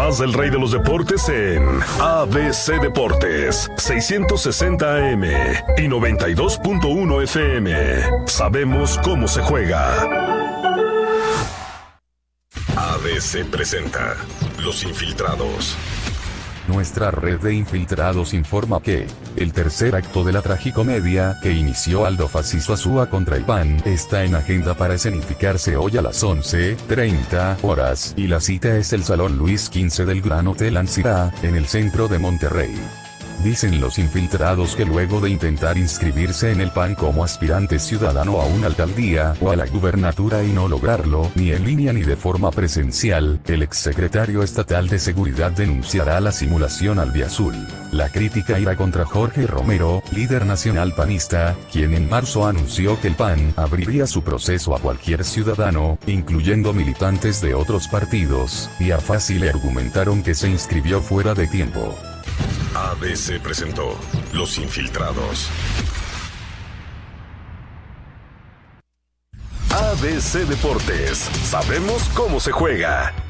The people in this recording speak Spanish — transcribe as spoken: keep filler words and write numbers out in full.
más del rey de los deportes en A B C Deportes, seiscientos sesenta A M y noventa y dos punto uno F M. Sabemos cómo se juega. A B C presenta Los Infiltrados. Nuestra red de infiltrados informa que el tercer acto de la tragicomedia que inició Aldo Fascisto Azúa contra el P A N está en agenda para escenificarse hoy a las once treinta horas y la cita es el Salón Luis quince del Gran Hotel Ancira, en el centro de Monterrey. Dicen los infiltrados que luego de intentar inscribirse en el P A N como aspirante ciudadano a una alcaldía o a la gubernatura y no lograrlo, ni en línea ni de forma presencial, el exsecretario estatal de Seguridad denunciará la simulación albiazul. La crítica irá contra Jorge Romero, líder nacional panista, quien en marzo anunció que el P A N abriría su proceso a cualquier ciudadano, incluyendo militantes de otros partidos, y a Fassi le argumentaron que se inscribió fuera de tiempo. A B C presentó Los Infiltrados. A B C Deportes, sabemos cómo se juega.